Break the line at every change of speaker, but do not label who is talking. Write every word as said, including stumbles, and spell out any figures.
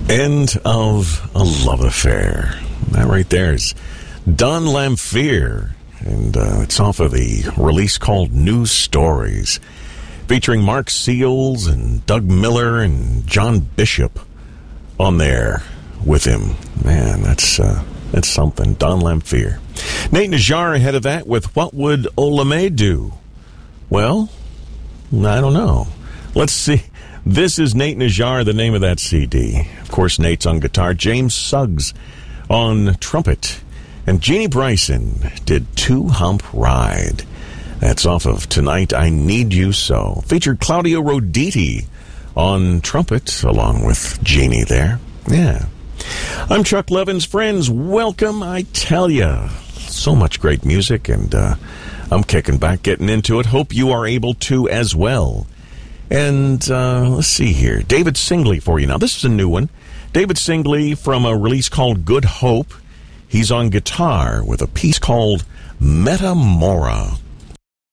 End of a love affair. That right there is Don Lamphere, and uh, it's off of the release called New Stories, featuring Mark Seals and Doug Miller and John Bishop on there with him. Man, that's uh, that's something. Don Lamphere. Nate Najjar ahead of that with What Would Olamide Do? Well, I don't know. Let's see. This is Nate Najjar, the name of that C D. Of course, Nate's on guitar. James Suggs on trumpet. And Jeannie Bryson did Two Hump Ride. That's off of Tonight I Need You So. Featured Claudio Roditi on trumpet, along with Jeannie there. Yeah. I'm Chuck Levin's friends. Welcome, I tell ya. So much great music, and uh, I'm kicking back, getting into it. Hope you are able to as well. And uh, let's see here. David Singley for you now. This is a new one. David Singley from a release called Good Hope. He's on guitar with a piece called Metamora.